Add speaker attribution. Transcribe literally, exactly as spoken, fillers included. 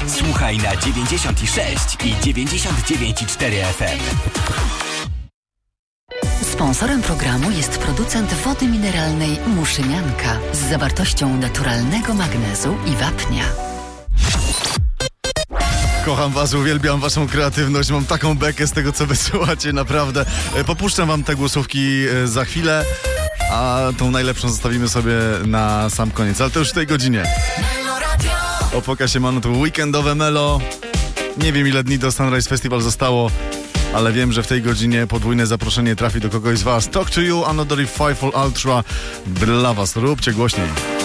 Speaker 1: Słuchaj na dziewięćdziesiąt sześć i dziewięćdziesiąt dziewięć i cztery F M.
Speaker 2: Sponsorem programu jest producent wody mineralnej Muszynianka z zawartością naturalnego magnezu i wapnia.
Speaker 3: Kocham was, uwielbiam waszą kreatywność, mam taką bekę z tego, co wysyłacie, naprawdę. Popuszczam wam te głosówki za chwilę, a tą najlepszą zostawimy sobie na sam koniec, ale to już w tej godzinie. Opoka się mano, to weekendowe melo. Nie wiem, ile dni do Sunrise Festival zostało, ale wiem, że w tej godzinie podwójne zaproszenie trafi do kogoś z was. Talk to you, Another Five Ultra. Dla was, róbcie głośniej.